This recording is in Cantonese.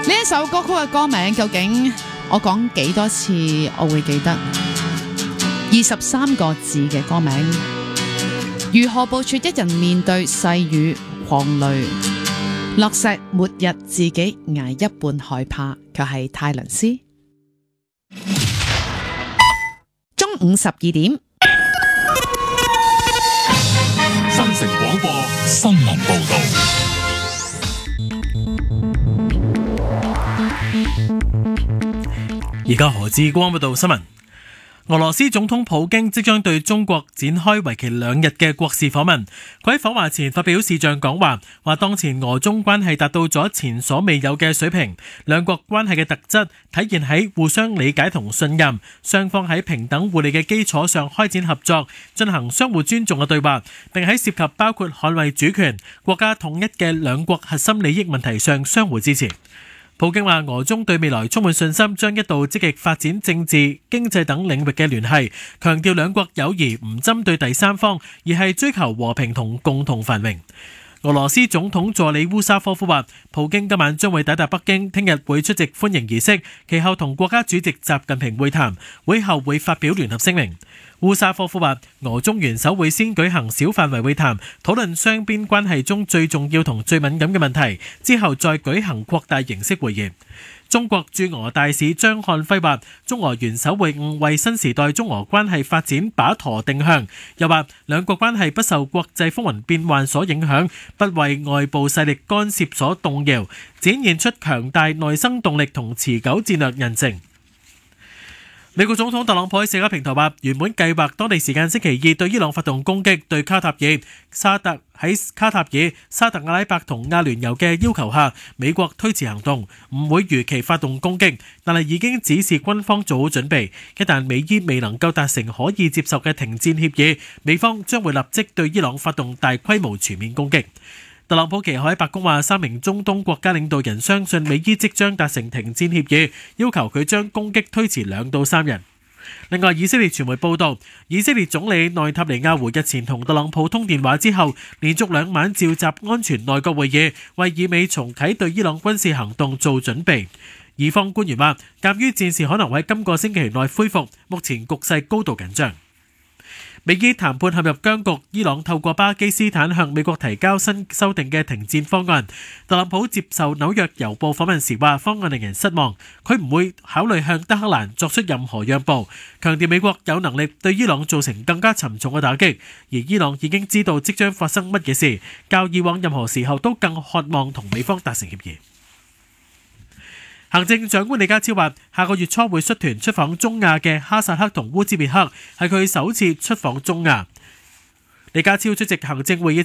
呢一首歌曲嘅歌名究竟我講幾多次我會記得？23個字嘅歌名，如何部署一人面對細雨狂雷，落石末日自己捱一半害怕，卻係泰倫斯。中午12點， 新城廣播新聞報道。 而家何志光報道新聞。俄羅斯總統普京即將對中國展開為期2日嘅國事訪問。佢喺訪華前發表視像講話，話當前俄中關係達到咗前所未有嘅水平，兩國關係嘅特質體現喺互相理解同信任，雙方喺平等互利嘅基礎上開展合作，進行相互尊重嘅對話，並喺涉及包括捍衛主權、國家統一嘅兩國核心利益問題上相互支持。普京話俄中對未來充滿信心，將一度積極發展政治、經濟等領域嘅聯繫，強調兩國友誼唔針對第三方，而係追求和平同共同繁榮。俄羅斯總統助理烏沙科夫話，普京今晚將會抵達北京，聽日會出席歡迎儀式，其後同國家主席習近平會談，會後會發表聯合聲明。烏沙科夫話，俄中元首會先舉行小範圍會談，討論雙邊關係中最重要同最敏感嘅問題，之後再舉行擴大形式會議。中國駐俄大使張漢輝話，中俄元首會晤為新時代中俄關係發展把舵定向，又話兩國關係不受國際風雲變幻所影響，不為外部勢力干涉所動搖，展現出強大內生動力同持久戰略韌性。美國總統特朗普喺社交平台話，原本計劃當地時間星期二對伊朗發動攻擊，對卡塔爾、沙特阿拉伯同阿聯酋嘅要求下，美國推遲行動，唔會如期發動攻擊，但係已經指示軍方做好準備，一旦美伊未能夠達成可以接受嘅停戰協議，美方將會立即對伊朗發動大規模全面攻擊。特朗普其後喺白宮話，3名中東國家領導人相信美伊即將達成停戰協議，要求佢將攻擊推遲2到3日。另外，以色列傳媒報道，以色列總理內塔尼亞胡日前同特朗普通電話之後，連續2晚召集安全內閣會議，為以美重啟對伊朗軍事行動做準備。以方官員話，鑑於戰事可能會喺今個星期內恢復，目前局勢高度緊張。美伊談判陷入僵局，伊朗透過巴基斯坦向美國提交新修訂嘅停戰方案。特朗普接受紐約郵報訪問時話，方案令人失望，佢唔會考慮向德黑蘭作出任何讓步，強調美國有能力對伊朗造成更加沉重嘅打擊，而伊朗已經知道即將發生乜嘢事，較以往任何時候都更渴望同美方達成協議。行政長官李家超話，下個月初會率團出訪中亞嘅哈薩克同烏茲別克，係佢首次出訪中亞。李家超出席行政會議